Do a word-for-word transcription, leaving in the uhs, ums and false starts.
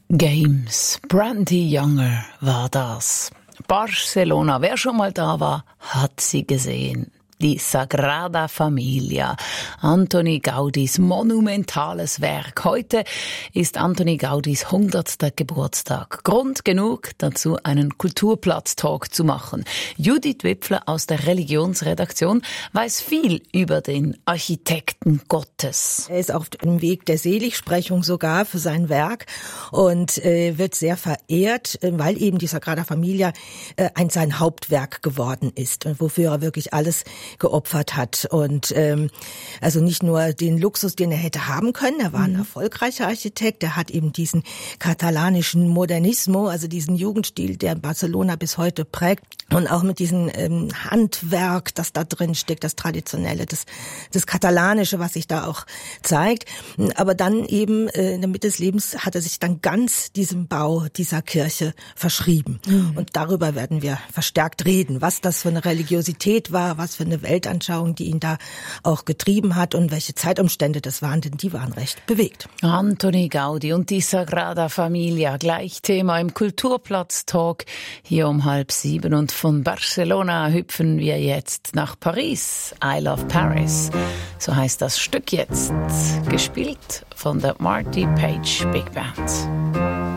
Games. Brandy Younger war das. Barcelona, wer schon mal da war, hat sie gesehen. Die Sagrada Familia, Antoni Gaudis monumentales Werk. Heute ist Antoni Gaudis hundertster Geburtstag. Grund genug dazu, einen Kulturplatz-Talk zu machen. Judith Wipfler aus der Religionsredaktion weiß viel über den Architekten Gottes. Er ist auf dem Weg der Seligsprechung sogar für sein Werk und äh, wird sehr verehrt, äh, weil eben die Sagrada Familia äh, ein sein Hauptwerk geworden ist und wofür er wirklich alles geopfert hat. Und ähm, also nicht nur den Luxus, den er hätte haben können, er war ein mhm. erfolgreicher Architekt, er hat eben diesen katalanischen Modernismo, also diesen Jugendstil, der Barcelona bis heute prägt, und auch mit diesem ähm, Handwerk, das da drin steckt, das Traditionelle, das, das Katalanische, was sich da auch zeigt. Aber dann eben äh, in der Mitte des Lebens hat er sich dann ganz diesem Bau dieser Kirche verschrieben. Mhm. Und darüber werden wir verstärkt reden, was das für eine Religiosität war, was für eine Weltanschauung, die ihn da auch getrieben hat und welche Zeitumstände das waren, denn die waren recht bewegt. Antoni Gaudi und die Sagrada Familia, gleich Thema im Kulturplatz-Talk hier um halb sieben. Und von Barcelona hüpfen wir jetzt nach Paris. I Love Paris, so heißt das Stück jetzt, gespielt von der Marty Page Big Band.